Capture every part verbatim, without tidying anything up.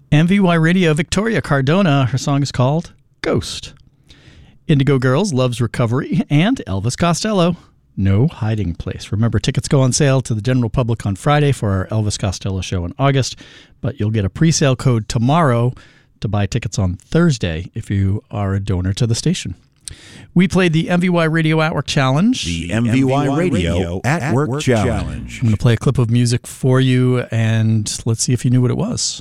M V Y Radio, Victoria Cardona. Her song is called Ghost. Indigo Girls, Love's Recovery, and Elvis Costello, No Hiding Place. Remember, tickets go on sale to the general public on Friday for our Elvis Costello show in August, but you'll get a pre-sale code tomorrow to buy tickets on Thursday if you are a donor to the station. We played the M V Y Radio At Work Challenge. The M V Y Radio At Work Challenge. I'm going to play a clip of music for you, and let's see if you knew what it was.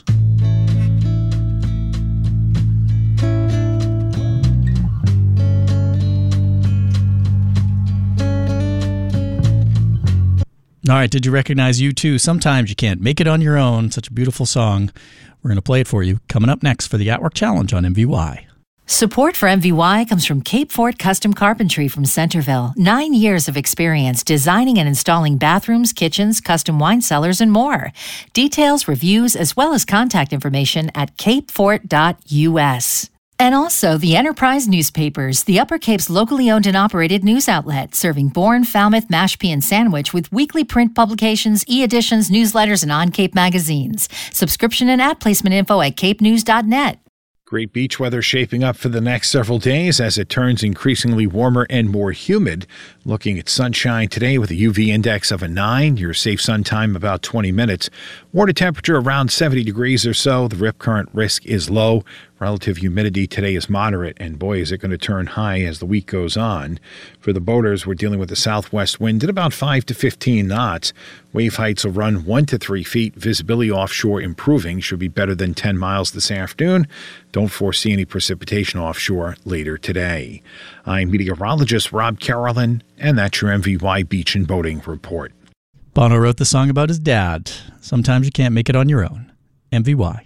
All right, did you recognize U two? Sometimes You Can't Make It on Your Own. Such a beautiful song. We're going to play it for you coming up next for the At Work Challenge on M V Y. Support for M V Y comes from Cape Fort Custom Carpentry from Centerville. Nine years of experience designing and installing bathrooms, kitchens, custom wine cellars, and more. Details, reviews, as well as contact information at cape fort dot u s. And also the Enterprise Newspapers, the Upper Cape's locally owned and operated news outlet, serving Bourne, Falmouth, Mashpee, and Sandwich with weekly print publications, e-editions, newsletters, and on-Cape magazines. Subscription and ad placement info at cape news dot net. Great beach weather shaping up for the next several days as it turns increasingly warmer and more humid. Looking at sunshine today with a U V index of a nine, your safe sun time about twenty minutes. Water temperature around seventy degrees or so. The rip current risk is low. Relative humidity today is moderate, and boy, is it going to turn high as the week goes on. For the boaters, we're dealing with a southwest wind at about five to fifteen knots. Wave heights will run one to three feet. Visibility offshore improving. Should be better than ten miles this afternoon. Don't foresee any precipitation offshore later today. I'm meteorologist Rob Carolyn, and that's your M V Y Beach and Boating Report. Bono wrote the song about his dad. Sometimes You Can't Make It on Your Own. M V Y.